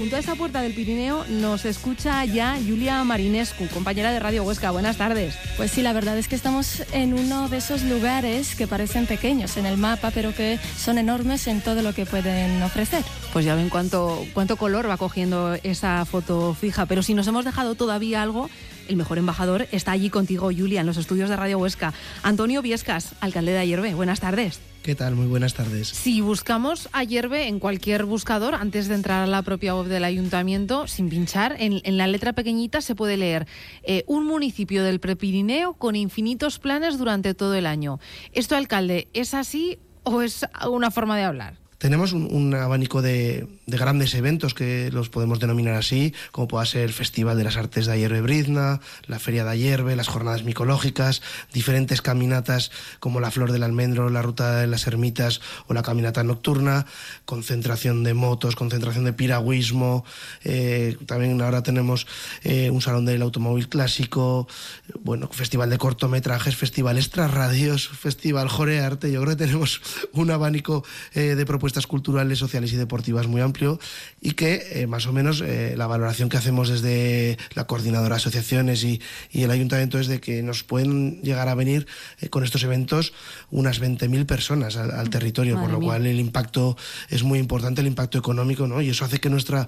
junto a esa puerta del Pirineo nos escucha ya Julia Marinescu, compañera de Radio Huesca. Buenas tardes. Pues sí, la verdad es que estamos en uno de esos lugares que parecen pequeños en el mapa, pero que son enormes en todo lo que pueden ofrecer. Pues ya ven cuánto color va cogiendo esa foto fija. Pero si nos hemos dejado todavía algo, el mejor embajador está allí contigo, Julia, en los estudios de Radio Huesca. Antonio Viescas, alcalde de Ayerbe. Buenas tardes. ¿Qué tal? Muy buenas tardes. Si buscamos Ayerbe en cualquier buscador, antes de entrar a la propia web del ayuntamiento, sin pinchar, en la letra pequeñita se puede leer un municipio del Prepirineo con infinitos planes durante todo el año. ¿Esto, alcalde, es así o es una forma de hablar? Tenemos un abanico de grandes eventos que los podemos denominar así, como pueda ser el Festival de las Artes de Ayerbe-Brizna, la Feria de Ayerbe, las Jornadas Micológicas, diferentes caminatas como la Flor del Almendro, la Ruta de las Ermitas o la Caminata Nocturna, concentración de motos, concentración de piragüismo, también ahora tenemos un Salón del Automóvil Clásico, bueno, Festival de Cortometrajes, Festival Extrarradios, Festival Jorearte. Yo creo que tenemos un abanico de propuestas culturales, sociales y deportivas muy amplio y que más o menos la valoración que hacemos desde la coordinadora de asociaciones y el ayuntamiento es de que nos pueden llegar a venir con estos eventos unas 20.000 personas al territorio, por lo cual el impacto es muy importante, el impacto económico, ¿no? Y eso hace que nuestra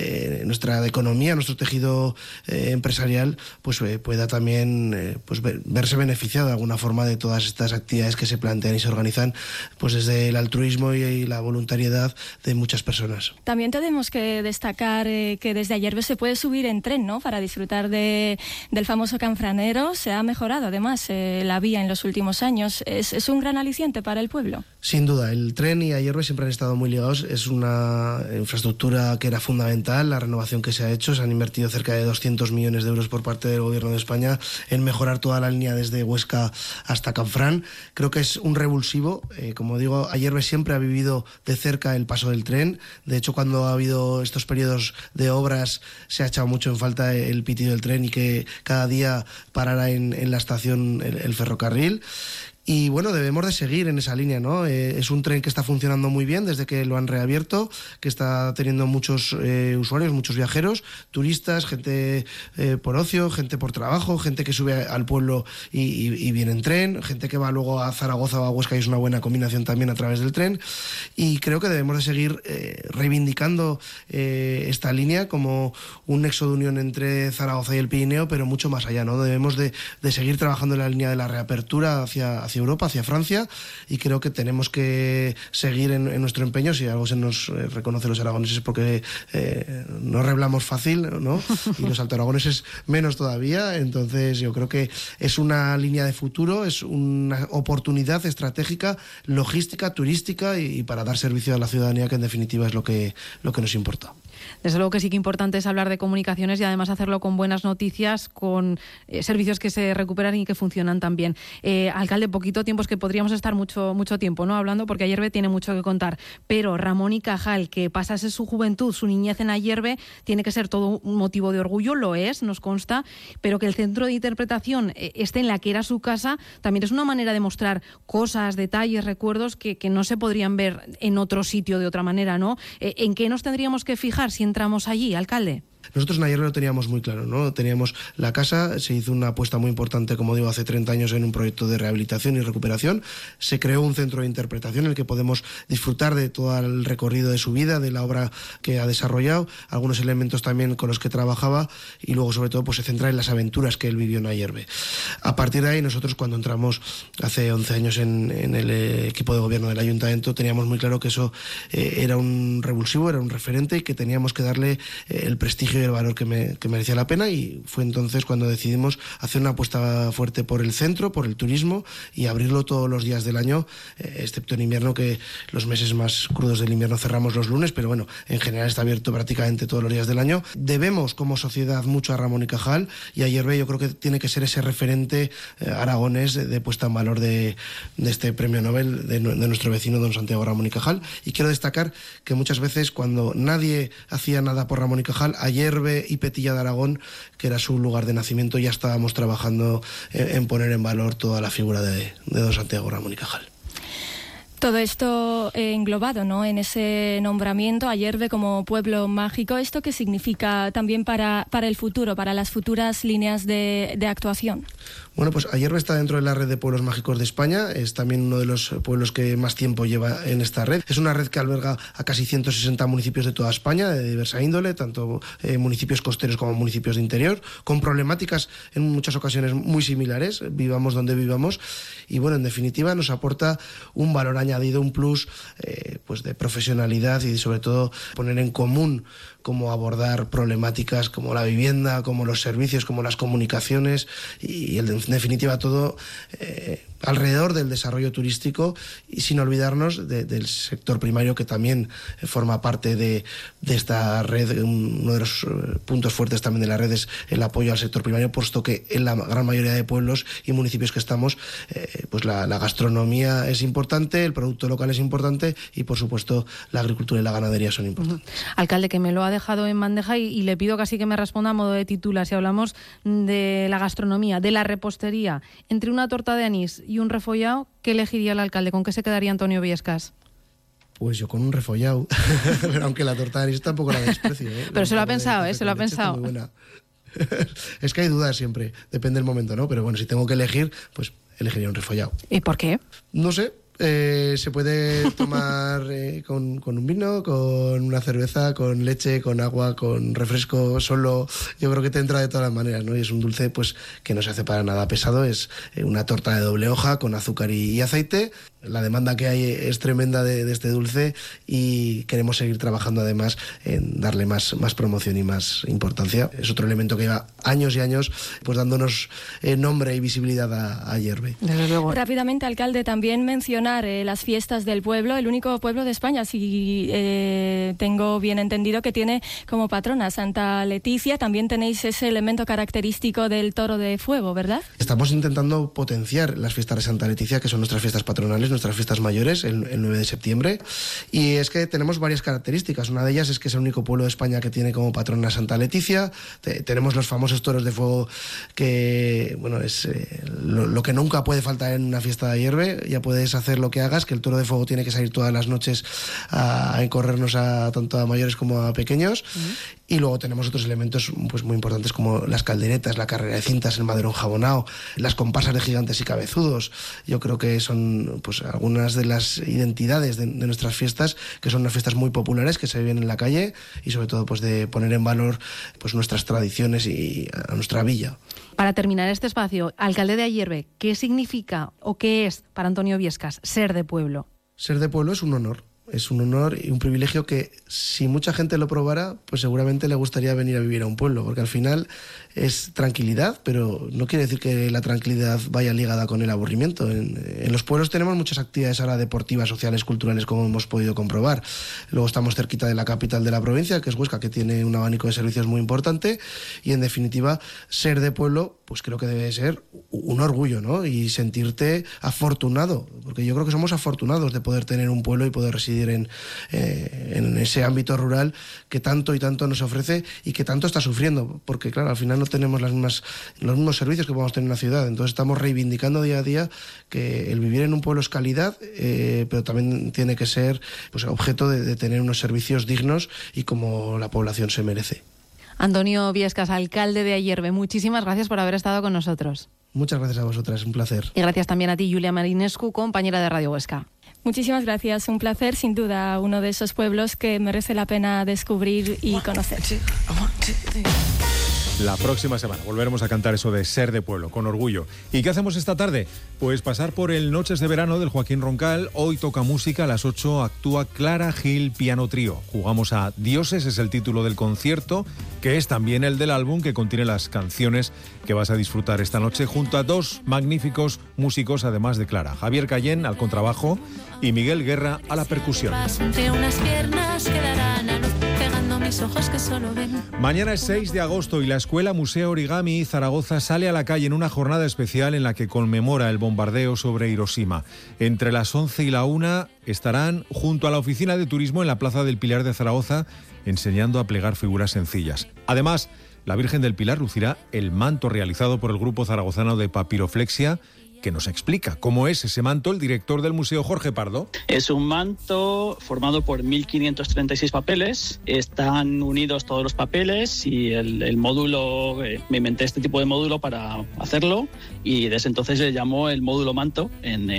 economía, nuestro tejido empresarial pues pueda también pues verse beneficiado de alguna forma de todas estas actividades que se plantean y se organizan pues desde el altruismo y la voluntariedad de muchas personas. También tenemos que destacar que desde Ayerbe se puede subir en tren, ¿no?, para disfrutar del famoso Canfranero. Se ha mejorado además la vía en los últimos años. ¿Es un gran aliciente para el pueblo? Sin duda, el tren y Ayerbe siempre han estado muy ligados. Es una infraestructura que era fundamental, la renovación que se ha hecho. Se han invertido cerca de 200 millones de euros por parte del Gobierno de España en mejorar toda la línea desde Huesca hasta Canfrán. Creo que es un revulsivo. Como digo, Ayerbe siempre ha vivido de cerca el paso del tren. De hecho, cuando ha habido estos periodos de obras se ha echado mucho en falta el pitido del tren y que cada día parara en la estación el ferrocarril. Y bueno, debemos de seguir en esa línea, ¿no? Es un tren que está funcionando muy bien desde que lo han reabierto, que está teniendo muchos usuarios, muchos viajeros, turistas, gente por ocio, gente por trabajo, gente que sube al pueblo y viene en tren, gente que va luego a Zaragoza o a Huesca y es una buena combinación también a través del tren. Y creo que debemos de seguir reivindicando esta línea como un nexo de unión entre Zaragoza y el Pirineo, pero mucho más allá, ¿no? Debemos de seguir trabajando en la línea de la reapertura hacia Europa, hacia Francia, y creo que tenemos que seguir en nuestro empeño. Si algo se nos reconoce los aragoneses porque no reblamos fácil, ¿no? Y los altoaragoneses menos todavía. Entonces yo creo que es una línea de futuro, es una oportunidad estratégica, logística, turística y para dar servicio a la ciudadanía, que en definitiva es lo que nos importa. Desde luego que sí que importante es hablar de comunicaciones y además hacerlo con buenas noticias, con servicios que se recuperan y que funcionan también. Alcalde, poquito tiempo, es que podríamos estar mucho tiempo, ¿no?, hablando, porque Ayerbe tiene mucho que contar, pero Ramón y Cajal, que pasase su juventud, su niñez en Ayerbe, tiene que ser todo un motivo de orgullo, lo es, nos consta, pero que el centro de interpretación esté en la que era su casa, también es una manera de mostrar cosas, detalles, recuerdos que no se podrían ver en otro sitio de otra manera, ¿no? ¿En qué nos tendríamos que fijar si entramos allí, alcalde? Nosotros en Ayerbe lo teníamos muy claro, ¿no? Teníamos la casa, se hizo una apuesta muy importante, como digo, hace 30 años en un proyecto de rehabilitación y recuperación. Se creó un centro de interpretación en el que podemos disfrutar de todo el recorrido de su vida, de la obra que ha desarrollado, algunos elementos también con los que trabajaba, y luego sobre todo pues se centra en las aventuras que él vivió en Ayerbe. A partir de ahí, nosotros cuando entramos hace 11 años en el equipo de gobierno del ayuntamiento, teníamos muy claro que eso era un revulsivo, era un referente y que teníamos que darle el prestigio y el valor que merecía la pena, y fue entonces cuando decidimos hacer una apuesta fuerte por el centro, por el turismo, y abrirlo todos los días del año, excepto en invierno, que los meses más crudos del invierno cerramos los lunes, pero bueno, en general está abierto prácticamente todos los días del año. Debemos como sociedad mucho a Ramón y Cajal, y Ayerbe yo creo que tiene que ser ese referente aragonés de puesta en valor de este premio Nobel de nuestro vecino don Santiago Ramón y Cajal. Y quiero destacar que muchas veces cuando nadie hacía nada por Ramón y Cajal, Ayerbe y Petilla de Aragón, que era su lugar de nacimiento, ya estábamos trabajando en poner en valor toda la figura de don Santiago Ramón y Cajal. Todo esto englobado, ¿no?, en ese nombramiento a Ayerbe como pueblo mágico. ¿Esto qué significa también para el futuro, para las futuras líneas de actuación? Bueno, pues Ayerbe está dentro de la red de pueblos mágicos de España, es también uno de los pueblos que más tiempo lleva en esta red. Es una red que alberga a casi 160 municipios de toda España, de diversa índole, tanto municipios costeros como municipios de interior, con problemáticas en muchas ocasiones muy similares, vivamos donde vivamos, y bueno, en definitiva nos aporta un valor añadido, un plus pues de profesionalidad y sobre todo poner en común cómo abordar problemáticas como la vivienda, como los servicios, como las comunicaciones y en definitiva todo alrededor del desarrollo turístico, y sin olvidarnos del sector primario, que también forma parte de esta red. Uno de los puntos fuertes también de la red es el apoyo al sector primario, puesto que en la gran mayoría de pueblos y municipios que estamos, pues la gastronomía es importante, el producto local es importante y por supuesto la agricultura y la ganadería son importantes. Alcalde, que me lo ha dejado en bandeja y le pido casi que me responda a modo de titular. Si hablamos de la gastronomía, de la repostería, entre una torta de anís y un refollado, ¿qué elegiría el alcalde? ¿Con qué se quedaría Antonio Viescas? Pues yo con un refollado, pero aunque la torta de anís tampoco la desprecio. Pero se lo ha pensado, se lo ha pensado. Es que hay dudas siempre, depende del momento, ¿no? Pero bueno, si tengo que elegir, pues elegiría un refollado. ¿Y por qué? No sé. Se puede tomar con un vino, con una cerveza, con leche, con agua, con refresco, solo. Yo creo que te entra de todas las maneras, ¿no? Y es un dulce pues que no se hace para nada pesado, es una torta de doble hoja con azúcar y aceite. La demanda que hay es tremenda de este dulce y queremos seguir trabajando además en darle más promoción y más importancia. Es otro elemento que lleva años y años pues dándonos nombre y visibilidad a Ayerbe. Desde luego. Rápidamente, alcalde, también mencionar las fiestas del pueblo, el único pueblo de España, si tengo bien entendido, que tiene como patrona Santa Leticia. También tenéis ese elemento característico del toro de fuego, ¿verdad? Estamos intentando potenciar las fiestas de Santa Leticia, que son nuestras fiestas patronales, nuestras fiestas mayores, el 9 de septiembre. Y es que tenemos varias características. Una de ellas es que es el único pueblo de España que tiene como patrona Santa Leticia. Tenemos los famosos toros de fuego, que bueno, es lo que nunca puede faltar en una fiesta de Ayerbe. Ya puedes hacer lo que hagas, que el toro de fuego tiene que salir todas las noches a corrernos tanto a mayores como a pequeños. Y luego tenemos otros elementos pues muy importantes, como las calderetas, la carrera de cintas, el madero enjabonado, las comparsas de gigantes y cabezudos. Yo creo que son pues algunas de las identidades de nuestras fiestas, que son unas fiestas muy populares que se viven en la calle, y sobre todo pues de poner en valor pues nuestras tradiciones y a nuestra villa. Para terminar este espacio, alcalde de Ayerbe, ¿qué significa o qué es para Antonio Viescas ser de pueblo? Ser de pueblo es un honor. Es un honor y un privilegio que, si mucha gente lo probara, pues seguramente le gustaría venir a vivir a un pueblo, porque al final es tranquilidad, pero no quiere decir que la tranquilidad vaya ligada con el aburrimiento. En los pueblos tenemos muchas actividades ahora deportivas, sociales, culturales, como hemos podido comprobar. Luego estamos cerquita de la capital de la provincia, que es Huesca, que tiene un abanico de servicios muy importante, y en definitiva, ser de pueblo, pues creo que debe ser un orgullo, ¿no? Y sentirte afortunado, porque yo creo que somos afortunados de poder tener un pueblo y poder residir en ese ámbito rural que tanto y tanto nos ofrece y que tanto está sufriendo, porque claro, al final no tenemos los mismos servicios que podemos tener en la ciudad. Entonces estamos reivindicando día a día que el vivir en un pueblo es calidad, pero también tiene que ser pues objeto de tener unos servicios dignos y como la población se merece. Antonio Viescas, alcalde de Ayerbe, muchísimas gracias por haber estado con nosotros. Muchas gracias a vosotras, un placer. Y gracias también a ti, Julia Marinescu, compañera de Radio Huesca. Muchísimas gracias, un placer, sin duda, uno de esos pueblos que merece la pena descubrir y conocer. La próxima semana volveremos a cantar eso de ser de pueblo, con orgullo. ¿Y qué hacemos esta tarde? Pues pasar por el Noches de Verano del Joaquín Roncal. Hoy toca música, a las 8 actúa Clara Gil Piano Trío. Jugamos a Dioses, es el título del concierto, que es también el del álbum, que contiene las canciones que vas a disfrutar esta noche, junto a dos magníficos músicos, además de Clara. Javier Cayén al contrabajo y Miguel Guerra a la percusión. Entre unas piernas quedarán a luz, pegando mis ojos que solo ven. Mañana es 6 de agosto y la Escuela Museo Origami Zaragoza sale a la calle en una jornada especial en la que conmemora el bombardeo sobre Hiroshima. Entre las 11 y la 1 estarán junto a la oficina de turismo en la Plaza del Pilar de Zaragoza enseñando a plegar figuras sencillas. Además, la Virgen del Pilar lucirá el manto realizado por el grupo zaragozano de papiroflexia que nos explica cómo es ese manto el director del museo, Jorge Pardo. Es un manto formado por 1.536 papeles. Están unidos todos los papeles y el módulo, me inventé este tipo de módulo para hacerlo y desde entonces se llamó el módulo manto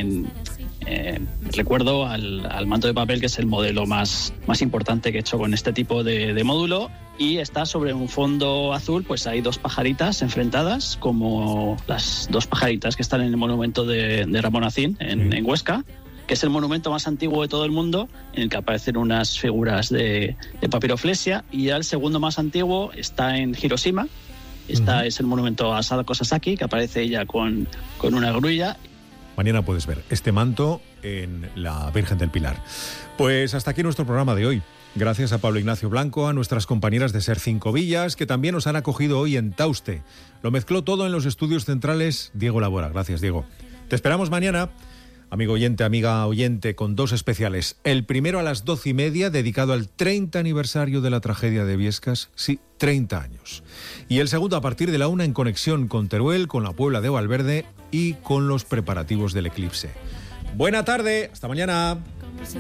recuerdo al manto de papel, que es el modelo más importante que he hecho con este tipo de módulo, y está sobre un fondo azul. Pues hay dos pajaritas enfrentadas, como las dos pajaritas que están en el monumento de Ramón Acín en Huesca, que es el monumento más antiguo de todo el mundo, en el que aparecen unas figuras de papiroflexia, y ya el segundo más antiguo está en Hiroshima. Es el monumento a Sadako Sasaki, que aparece ella con una grulla. Mañana puedes ver este manto en la Virgen del Pilar. Pues hasta aquí nuestro programa de hoy. Gracias a Pablo Ignacio Blanco, a nuestras compañeras de Ser Cinco Villas, que también nos han acogido hoy en Tauste. Lo mezcló todo en los estudios centrales Diego Labora. Gracias, Diego. Te esperamos mañana, amigo oyente, amiga oyente, con dos especiales. El primero a las 12:30, dedicado al 30 aniversario de la tragedia de Biescas. Sí, 30 años. Y el segundo a partir de la 1 en conexión con Teruel, con la Puebla de Valverde y con los preparativos del eclipse. Buena tarde, hasta mañana.